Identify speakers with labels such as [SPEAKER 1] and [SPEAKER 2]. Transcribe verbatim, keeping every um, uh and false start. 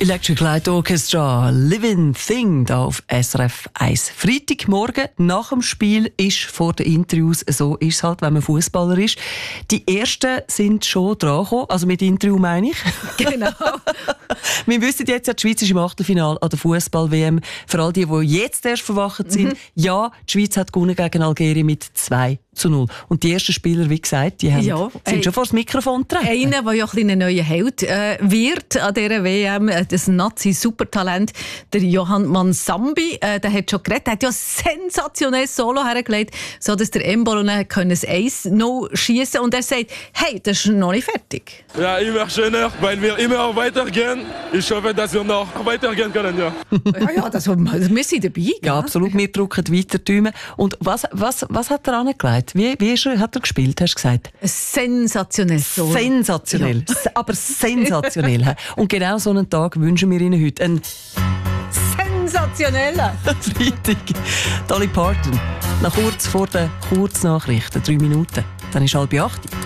[SPEAKER 1] Electric Light Orchestra, Living Thing, da auf S R F eins. Freitagmorgen nach dem Spiel ist vor den Interviews, so ist es halt, wenn man Fußballer ist. Die ersten sind schon dran gekommen, also mit Interview meine ich.
[SPEAKER 2] Genau.
[SPEAKER 1] Wir wissen jetzt ja, die Schweiz ist im Achtelfinale an der Fußball-W M. Für all die, die jetzt erst verwacht sind, mhm. ja, die Schweiz hat gewonnen gegen Algerien mit zwei zu null. Und die ersten Spieler, wie gesagt, die haben,
[SPEAKER 2] ja,
[SPEAKER 1] sind
[SPEAKER 2] ey,
[SPEAKER 1] schon vor das Mikrofon getreten.
[SPEAKER 2] Einer, der ja ein, ein neuer Held äh, wird an dieser W M, das Nazi-Supertalent, der Johann Mansambi, äh, der hat schon geredet, der hat ja sensationelles Solo hergelegt, so dass der Embolo dann das eins null schiessen und er sagt, hey, das ist noch nicht fertig.
[SPEAKER 3] Ja, immer schöner, weil wir immer weitergehen. Ich hoffe, dass wir noch weitergehen können, ja.
[SPEAKER 2] ja, ja, das, wir sind dabei.
[SPEAKER 1] Ja, ja, absolut, wir drücken weiter die Daumen. Und was, was, was hat er angelegt? Wie, wie ist er, hat er gespielt, hast du gesagt?
[SPEAKER 2] Sensationell. Solo.
[SPEAKER 1] Sensationell, ja. Aber sensationell. Und genau so einen Tag wünschen wir Ihnen heute. Ein
[SPEAKER 2] sensationeller
[SPEAKER 1] Freitag. Dolly Parton. Nach kurz vor den Kurznachrichten, drei Minuten. Dann ist halb acht.